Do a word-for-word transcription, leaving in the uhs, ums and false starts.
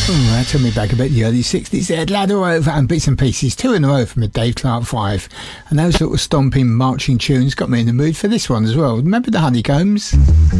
Oh, that took me back a bit, the early sixties. They had Ladder Over and Bits and Pieces, two in a row from a Dave Clark five. And those sort of stomping, marching tunes got me in the mood for this one as well. Remember the Honeycombs?